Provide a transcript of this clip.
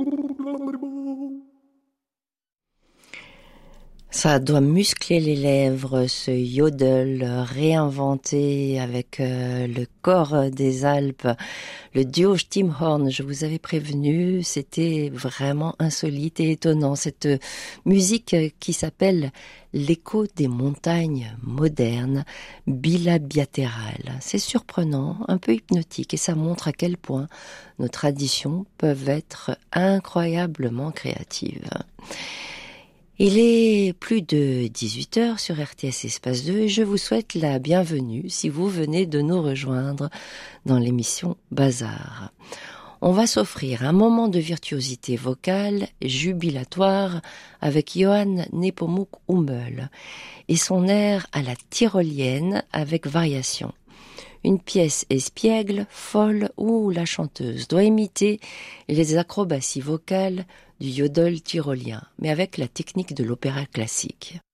Ça doit muscler les lèvres, ce yodel réinventé avec le corps des Alpes. Le duo Stimmhorn, je vous avais prévenu, c'était vraiment insolite et étonnant. Cette musique qui s'appelle l'écho des montagnes modernes, bilabiatérales. C'est surprenant, un peu hypnotique et ça montre à quel point nos traditions peuvent être incroyablement créatives. Il est plus de 18h sur RTS Espace 2 et je vous souhaite la bienvenue si vous venez de nous rejoindre dans l'émission Bazar. On va s'offrir un moment de virtuosité vocale jubilatoire avec Johann Nepomuk Hummel et son air à la tyrolienne avec variation. Une pièce espiègle, folle, où la chanteuse doit imiter les acrobaties vocales du yodel tyrolien, mais avec la technique de l'opéra classique.